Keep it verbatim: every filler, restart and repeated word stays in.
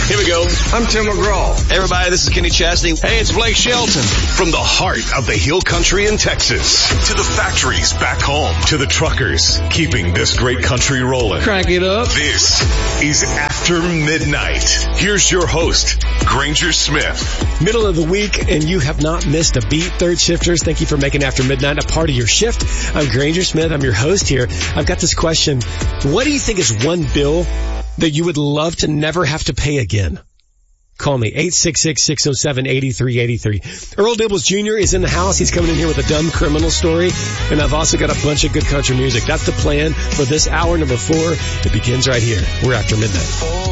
Here we go. I'm Tim McGraw. Hey, everybody, this is Kenny Chesney. Hey, it's Blake Shelton. From the heart of the Hill Country in Texas to the factories back home to the truckers keeping this great country rolling. Crank it up. This is After Midnight. Here's your host, Granger Smith. Middle of the week, and you have not missed a beat. Third shifters, thank you for making After Midnight a part of your shift. I'm Granger Smith. I'm your host here. I've got this question. What do you think is one bill that you would love to never have to pay again? Call me, eight six six, six oh seven, eight three eight three. Earl Dibbles Junior is in the house. He's coming in here with a dumb criminal story. And I've also got a bunch of good country music. That's the plan for this hour number four. It begins right here. We're After Midnight.